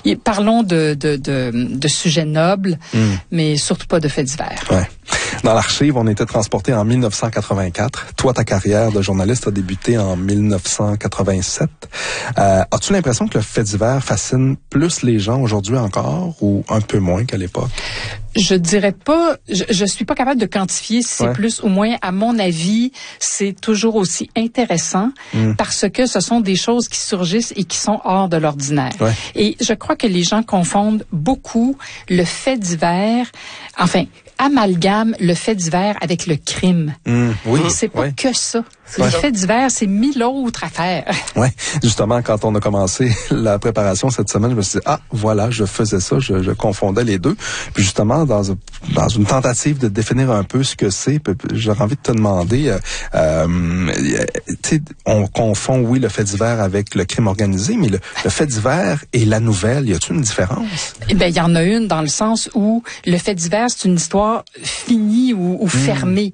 Parlons de sujets nobles, mais surtout pas de faits divers. Ouais. Dans l'archive, on était transporté en 1984. Toi, ta carrière de journaliste a débuté en 1987. As-tu l'impression que le fait divers fascine plus les gens aujourd'hui encore ou un peu moins qu'à l'époque? Je dirais pas, je suis pas capable de quantifier si c'est plus ou moins. À mon avis, c'est toujours aussi intéressant parce que ce sont des choses qui surgissent et qui sont hors de l'ordinaire. Ouais. Et je crois que les gens confondent beaucoup le fait divers, amalgame le fait divers avec le crime. Oui. C'est pas que ça. Le fait divers, c'est 1000 autres affaires. Oui. Justement, quand on a commencé la préparation cette semaine, je me suis dit, voilà, je faisais ça, je confondais les deux. Puis justement, dans une tentative de définir un peu ce que c'est, j'aurais envie de te demander, on confond, oui, le fait divers avec le crime organisé, mais le fait divers et la nouvelle, y a-t-il une différence? Eh bien, il y en a une dans le sens où le fait divers, c'est une histoire finie ou fermée.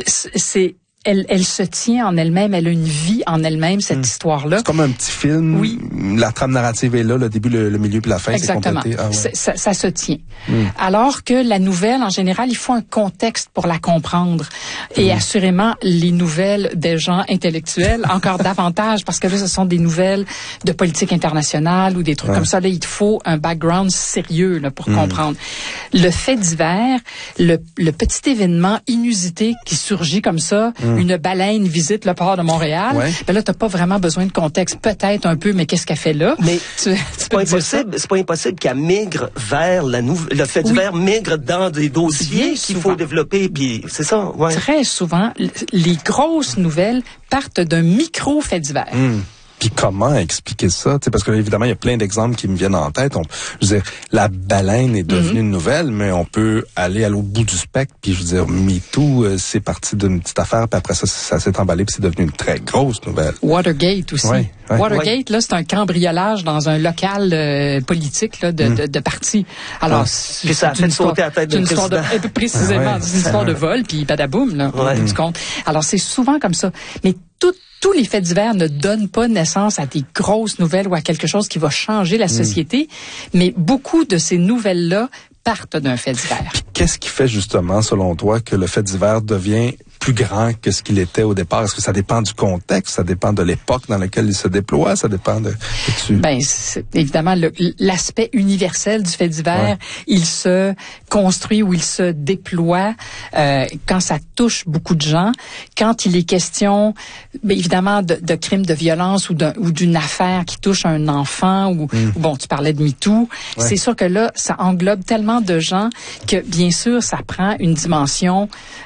Elle se tient en elle-même, elle a une vie en elle-même, cette histoire-là. C'est comme un petit film. Oui. La trame narrative est là, le début, le milieu puis la fin. Exactement. C'est complété. Ça se tient. Alors que la nouvelle, en général, il faut un contexte pour la comprendre. Et assurément, les nouvelles des gens intellectuels, encore davantage, parce que là, ce sont des nouvelles de politique internationale ou des trucs comme ça. Là, il faut un background sérieux là, pour comprendre. Le fait divers, le petit événement inusité qui surgit comme ça, une baleine visite le port de Montréal, ben là, t'as pas vraiment besoin de contexte. Peut-être un peu, mais qu'est-ce qu'elle fait là? Mais c'est pas impossible qu'elle migre vers le fait divers migre dans des dossiers qu'il faut développer, puis c'est ça, Très souvent, les grosses nouvelles partent d'un micro fait divers. Puis comment expliquer ça? Parce que évidemment, il y a plein d'exemples qui me viennent en tête. Je veux dire, la baleine est devenue une nouvelle, mais on peut aller à l'autre bout du spectre. Puis je veux dire, MeToo, c'est parti d'une petite affaire, puis après ça s'est emballé, puis c'est devenu une très grosse nouvelle. Watergate aussi. Watergate, là, c'est un cambriolage dans un local politique là, de parti. Alors, puis ça a fait sauter la tête de président. Précisément, c'est une histoire de vol, puis badaboum, là, du compte. Alors, c'est souvent comme ça. Mais tous les faits divers ne donnent pas naissance à des grosses nouvelles ou à quelque chose qui va changer la société, mais beaucoup de ces nouvelles-là partent d'un fait divers. Puis qu'est-ce qui fait justement, selon toi, que le fait divers devient plus grand que ce qu'il était au départ? Est-ce que ça dépend du contexte, ça dépend de l'époque dans laquelle il se déploie, ça dépend de... Ben, c'est évidemment l'aspect universel du fait divers, il se construit ou il se déploie quand ça touche beaucoup de gens, quand il est question, évidemment, de crimes de violence ou d'une affaire qui touche un enfant ou bon, tu parlais de MeToo, c'est sûr que là, ça englobe tellement de gens que, bien sûr, ça prend une dimension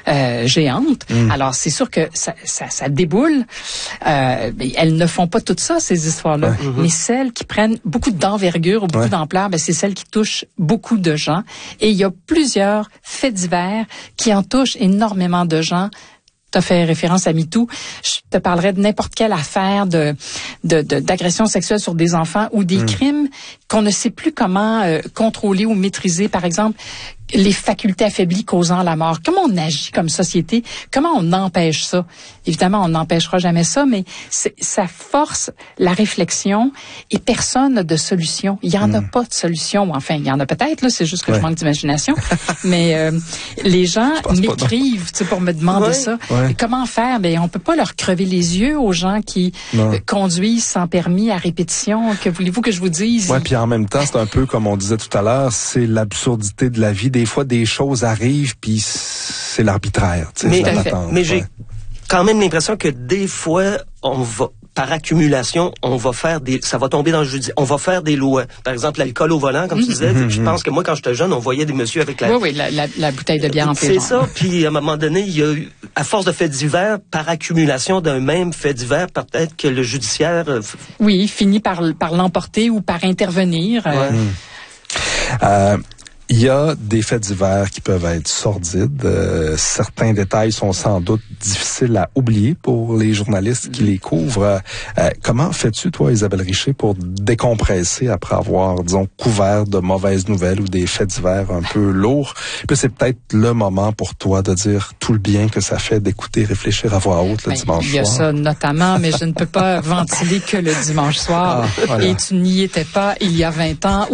géante. Alors, c'est sûr que ça déboule. Elles ne font pas tout ça, ces histoires-là. Mais celles qui prennent beaucoup d'envergure ou beaucoup d'ampleur, c'est celles qui touchent beaucoup de gens. Et il y a plusieurs faits divers qui en touchent énormément de gens. Tu as fait référence à MeToo. Je te parlerai de n'importe quelle affaire d'agression sexuelle sur des enfants ou des crimes qu'on ne sait plus comment contrôler ou maîtriser. Par exemple, les facultés affaiblies causant la mort. Comment on agit comme société? Comment on empêche ça? Évidemment, on n'empêchera jamais ça, mais ça force la réflexion et personne n'a de solution. Il y en a pas de solution. Enfin, il y en a peut-être, là, c'est juste que je manque d'imagination. Mais les gens m'écrivent pour me demander ça. Et comment faire? Ben, on peut pas leur crever les yeux aux gens qui conduisent sans permis à répétition. Que voulez-vous que je vous dise? Oui, puis en même temps, c'est un peu comme on disait tout à l'heure, c'est l'absurdité de la vie. Des fois, des choses arrivent, puis c'est l'arbitraire. Mais j'ai quand même l'impression que des fois, on va, par accumulation, ça va tomber dans le judiciaire. On va faire des lois. Par exemple, l'alcool au volant, comme tu disais. Je pense que moi, quand j'étais jeune, on voyait des messieurs avec la bouteille de bière en C'est ça. Puis, à un moment donné, il y a eu, à force de faits divers, par accumulation d'un même fait divers, peut-être que le judiciaire... finit par l'emporter ou par intervenir. Il y a des faits divers qui peuvent être sordides. Certains détails sont sans doute difficiles à oublier pour les journalistes qui les couvrent. Comment fais-tu, toi, Isabelle Richer, pour décompresser après avoir, disons, couvert de mauvaises nouvelles ou des faits divers un peu lourds? Puis c'est peut-être le moment pour toi de dire tout le bien que ça fait d'écouter, réfléchir à voix haute le dimanche soir. Il y a ça notamment, mais je ne peux pas ventiler que le dimanche soir. Et tu n'y étais pas il y a 20 ans.